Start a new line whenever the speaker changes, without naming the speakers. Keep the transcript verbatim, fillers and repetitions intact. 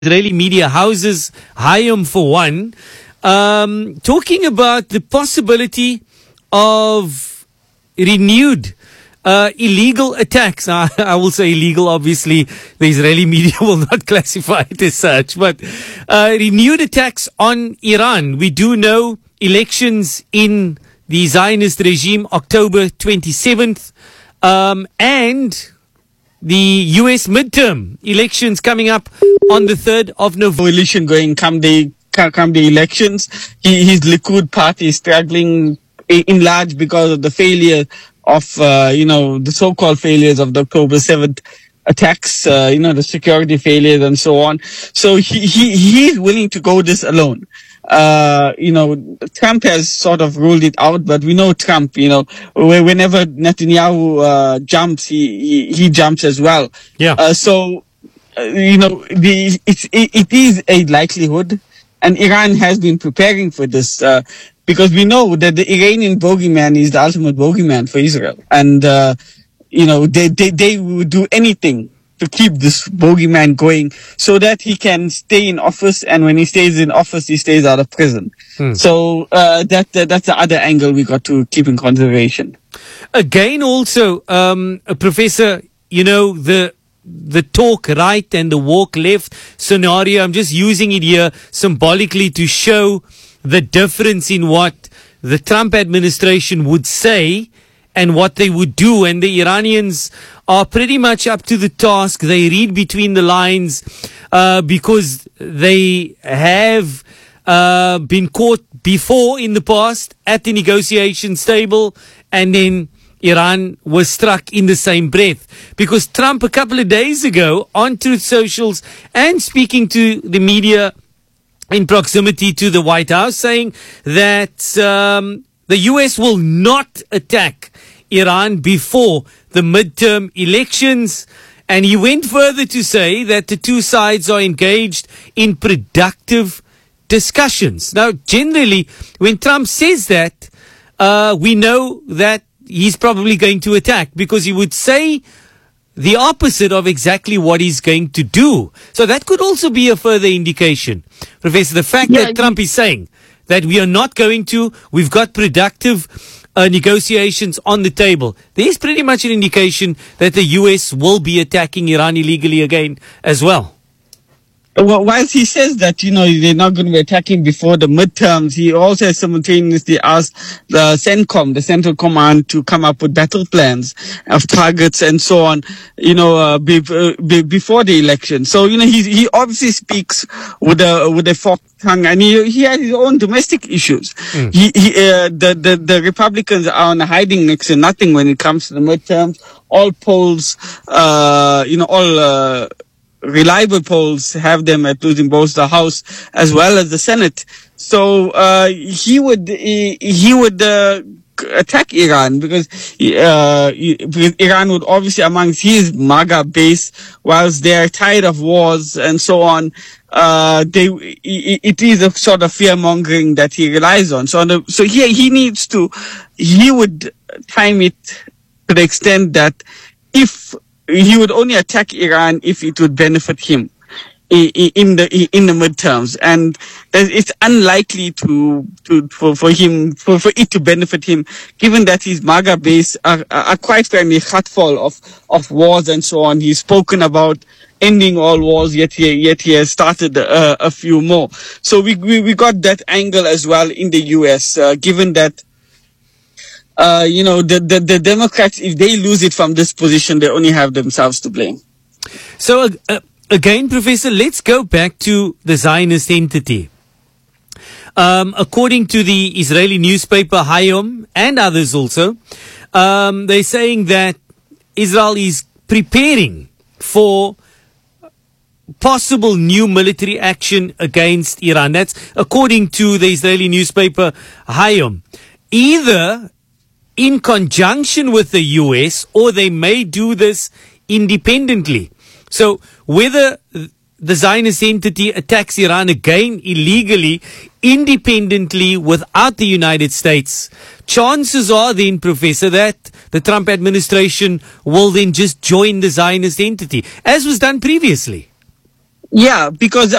Israeli media houses, Hayom for one, um, talking about the possibility of renewed uh, illegal attacks. Now, I will say illegal, obviously, the Israeli media will not classify it as such, but uh, renewed attacks on Iran. We do know elections in the Zionist regime, October twenty-seventh, um, and the U S midterm elections coming up on the third of November.
Coalition going come the come the elections. He, his Likud party is struggling in large because of the failure of uh, you know the so-called failures of the October seventh attacks. Uh, you know the security failures and so on. So he he he is willing to go this alone. Uh, you know, Trump has sort of ruled it out, but we know Trump, you know, whenever Netanyahu uh, jumps, he, he, he jumps as well.
Yeah.
Uh, so, uh, you know, the, it's, it, it is a likelihood, and Iran has been preparing for this, uh, because we know that the Iranian bogeyman is the ultimate bogeyman for Israel. And, uh, you know, they, they, they would do anything to keep this bogeyman going so that he can stay in office, and when he stays in office, he stays out of prison. Hmm. So uh, that, that that's the other angle we got to keep in consideration.
Again, also, um, Professor, you know, the the talk right and the walk left scenario, I'm just using it here symbolically to show the difference in what the Trump administration would say and what they would do. And the Iranians are pretty much up to the task. They read between the lines uh, because they have uh, been caught before in the past at the negotiation table, and then Iran was struck in the same breath. Because Trump a couple of days ago on Truth Socials and speaking to the media in proximity to the White House, saying that um, the U S will not attack Iran before the midterm elections. And he went further to say that the two sides are engaged in productive discussions. Now, generally, when Trump says that, uh, we know that he's probably going to attack, because he would say the opposite of exactly what he's going to do. So that could also be a further indication. Professor, the fact
Yeah,
that Trump is saying that we are not going to, we've got productive Uh, negotiations on the table, there's pretty much an indication that the U S will be attacking Iran illegally again as well.
Well, whilst he says that, you know, they're not going to be attacking before the midterms, he also simultaneously asked the CENTCOM, the Central Command, to come up with battle plans of targets and so on, you know, uh, be, uh, be, before the election. So, you know, he he obviously speaks with a with a forked tongue, and he he has his own domestic issues. Mm. He, he uh, the, the the Republicans are on hiding next to nothing when it comes to the midterms. All polls, uh, you know, all uh, reliable polls have them at losing both the House as well as the Senate. So uh, he would he, he would uh, attack Iran because, uh, because Iran would obviously, amongst his MAGA base, whilst they are tired of wars and so on, uh, they it is a sort of fear mongering that he relies on. So the, so he he needs to he would time it to the extent that if he would only attack Iran if it would benefit him in the in the midterms, and it's unlikely to to for, for him for, for it to benefit him, given that his MAGA base are, are quite frankly heartful of of wars and so on. He's spoken about ending all wars, yet he yet he has started uh, a few more. So we, we we got that angle as well in the U S, uh, given that. Uh, you know, the, the, the Democrats, if they lose it from this position, they only have themselves to blame.
So, uh, again, Professor, let's go back to the Zionist entity. Um, according to the Israeli newspaper Hayom and others also, um, they're saying that Israel is preparing for possible new military action against Iran. That's according to the Israeli newspaper Hayom. Either in conjunction with the U S, or they may do this independently. So whether the Zionist entity attacks Iran again illegally, independently, without the United States, chances are then, Professor, that the Trump administration will then just join the Zionist entity, as was done previously.
Yeah, because